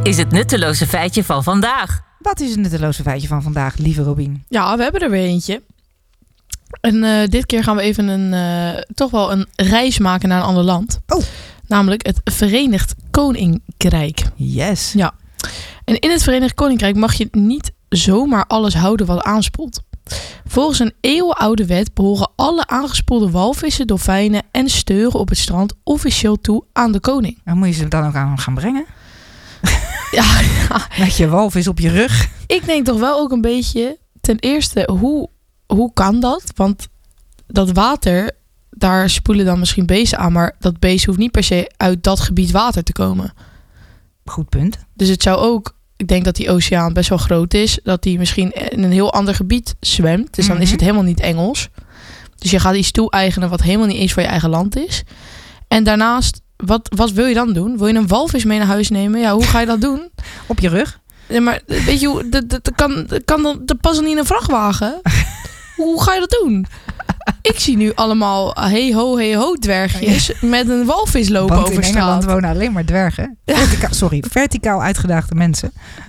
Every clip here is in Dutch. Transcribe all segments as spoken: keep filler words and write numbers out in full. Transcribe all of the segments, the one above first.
is het nutteloze feitje van vandaag. Wat is het nutteloze feitje van vandaag, lieve Robien? Ja, we hebben er weer eentje. En uh, dit keer gaan we even een, uh, toch wel een reis maken naar een ander land. Oh. Namelijk het Verenigd Koninkrijk. Yes. Ja. En in het Verenigd Koninkrijk mag je niet zomaar alles houden wat aanspoelt. Volgens een eeuwenoude wet behoren alle aangespoelde walvissen, dolfijnen en steuren op het strand officieel toe aan de koning. Dan moet je ze dan ook aan gaan brengen? Ja, ja. Met je walvis op je rug? Ik denk toch wel ook een beetje, ten eerste, hoe, hoe kan dat? Want dat water, daar spoelen dan misschien beesten aan, maar dat beest hoeft niet per se uit dat gebied water te komen. Goed punt. Dus het zou ook, ik denk dat die oceaan best wel groot is, dat die misschien in een heel ander gebied zwemt. Dus dan Mm-hmm. is het helemaal niet Engels. Dus je gaat iets toe-eigenen wat helemaal niet eens voor je eigen land is. En daarnaast, wat, wat wil je dan doen? Wil je een walvis mee naar huis nemen? Ja, hoe ga je dat doen? Op je rug? Ja, maar weet je hoe, dat, dat kan, dat kan dat, dat past dan niet in een vrachtwagen. Hoe ga je dat doen? Ik zie nu allemaal hey ho, hey ho dwergjes met een walvis lopen Want over in straat. Engeland wonen alleen maar dwergen. Vertica- sorry, verticaal uitgedaagde mensen.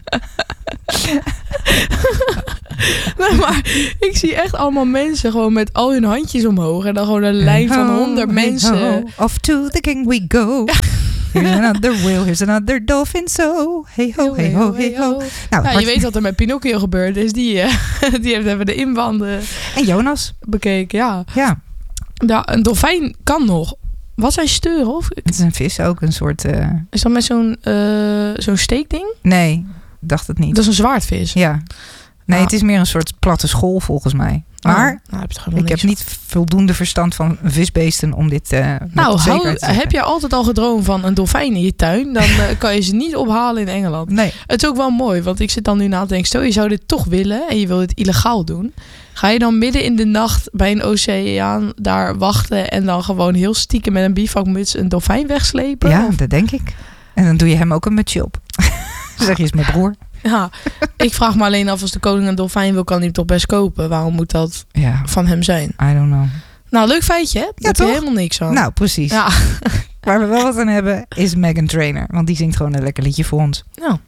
Nee, maar ik zie echt allemaal mensen gewoon met al hun handjes omhoog. En dan gewoon een lijn van honderd mensen. Hey ho, off to the king we go. Here's another whale, here's another dolphin, so hey ho, hey ho, hey ho. Nou, Ja, Mart- je weet wat er met Pinocchio gebeurd is. Die, uh, die heeft even de inbanden En Jonas. bekeken. Ja. Ja, Ja, een dolfijn kan nog. Wat zijn steuren? Of? het is een vis ook, een soort... Uh... Is dat met zo'n uh, zo'n steekding? Nee, dacht het niet. Dat is een zwaardvis. Ja. Nee, Ah. het is meer een soort platte school volgens mij. Maar Oh, nou, heb je toch helemaal ik heb niks niet voldoende verstand van visbeesten om dit uh, met Nou, zekerheid hou, te zeggen. heb jij altijd al gedroomd van een dolfijn in je tuin? Dan uh, kan je ze niet ophalen in Engeland. Nee. Het is ook wel mooi, want ik zit dan nu na te denken... stel je zou dit toch willen en je wil dit illegaal doen... ga je dan midden in de nacht bij een oceaan daar wachten... en dan gewoon heel stiekem met een bivakmuts een dolfijn wegslepen? Ja, Of- dat denk ik. En dan doe je hem ook een mutsje op. Dan zeg je eens mijn broer. ja, ik vraag me alleen af als de koning een dolfijn wil... kan hij hem toch best kopen? Waarom moet dat Ja, van hem zijn? I don't know. Nou, leuk feitje, hè? Daar Ja, heb toch? je helemaal niks aan. Nou, precies. Ja. Waar we wel wat aan hebben is Meghan Trainor. Want die zingt gewoon een lekker liedje voor ons. Nou,